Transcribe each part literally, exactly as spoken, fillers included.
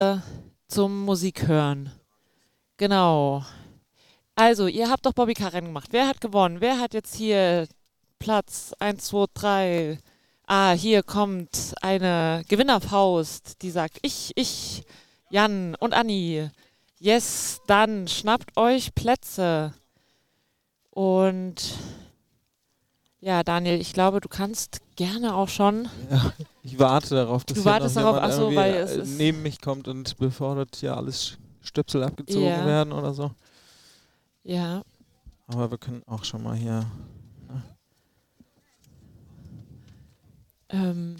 zum Musik hören. Genau. Also, ihr habt doch Bobbycar-Rennen gemacht. Wer hat gewonnen? Wer hat jetzt hier Platz eins, zwei, drei? Ah, hier kommt eine Gewinnerfaust, die sagt, ich, ich, Jan und Anni. Yes, dann schnappt euch Plätze. Und ja, Daniel, ich glaube, du kannst gerne auch schon. Ja, ich warte darauf, dass du hier wartest noch darauf, jemand ach so, irgendwie weil es ist neben mich kommt und befordert, hier alles Stöpsel abgezogen Ja. werden oder so. Ja. Aber wir können auch schon mal hier. Ne? Ähm,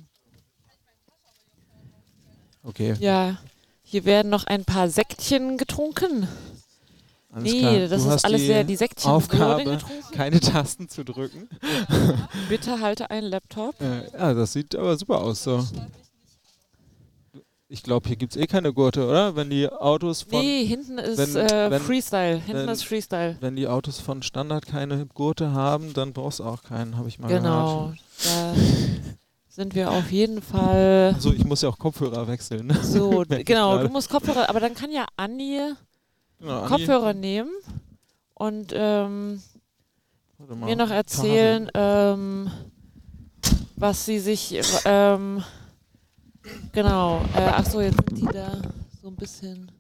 Okay. ja, hier werden noch ein paar Säckchen getrunken. Alles nee, klar. das Du ist hast alles die sehr, die Säckchen Aufgabe, wurden getrunken. keine Tasten zu drücken. Bitte halte einen Laptop. Äh, ja, das sieht aber super aus so. Ich glaube, hier gibt es eh keine Gurte, oder? Wenn die Autos von... Nee, hinten ist wenn, äh, wenn, Freestyle. Hinten wenn, ist Freestyle. Wenn die Autos von Standard keine Gurte haben, dann brauchst du auch keinen, habe ich mal Genau, gehört. da sind wir auf jeden Fall... Also ich muss ja auch Kopfhörer wechseln. Ne? So, Merk ich genau, gerade. du musst Kopfhörer... Aber dann kann ja Anni Genau, Anni- Kopfhörer nehmen und ähm, Warte mal, mir noch erzählen, ähm, was sie sich... Ähm, genau, äh, ach so, jetzt sind die da so ein bisschen...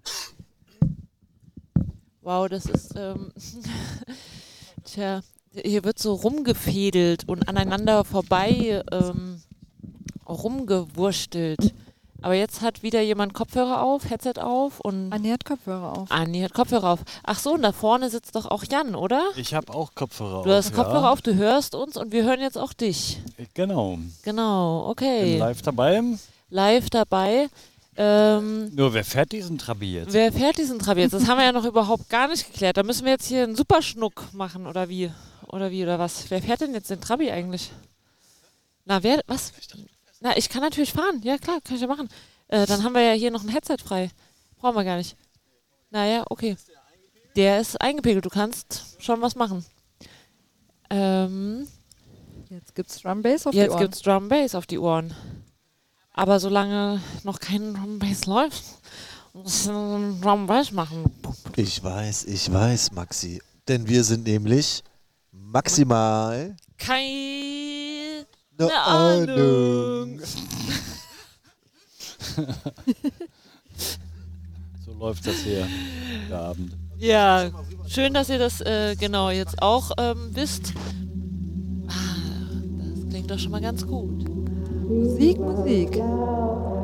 Wow, das ist... Ähm, tja, hier wird so rumgefädelt und aneinander vorbei ähm, rumgewurstelt. Aber jetzt hat wieder jemand Kopfhörer auf, Headset auf und... Anni hat Kopfhörer auf. Anni hat Kopfhörer auf. Ach so, und da vorne sitzt doch auch Jan, oder? Ich habe auch Kopfhörer auf. Du hast Kopfhörer ja. auf, du hörst uns und wir hören jetzt auch dich. Genau. Genau, okay. Bin live dabei. Live dabei. Ähm, Nur wer fährt diesen Trabi jetzt? wer fährt diesen Trabi jetzt? Das haben wir ja noch überhaupt gar nicht geklärt. Da müssen wir jetzt hier einen Superschnuck machen, oder wie? Oder wie, oder was? Wer fährt denn jetzt den Trabi eigentlich? Na, wer, was? Na, ich kann natürlich fahren. Ja, klar, kann ich ja machen. Äh, dann haben wir ja hier noch ein Headset frei. Brauchen wir gar nicht. Naja, okay. Der ist eingepegelt. Du kannst schon was machen. Ähm, Jetzt gibt's Drum Bass auf die jetzt Ohren. gibt's Drum Bass auf die Ohren. Aber solange noch kein Drum Bass läuft, muss ich Drum Bass machen. Ich weiß, ich weiß, Maxi. Denn wir sind nämlich maximal Keine eine Ahnung. So läuft das hier, der Abend. Ja, schön, dass ihr das äh, genau jetzt auch ähm, wisst. Ah, das klingt doch schon mal ganz gut. Musik, Musik.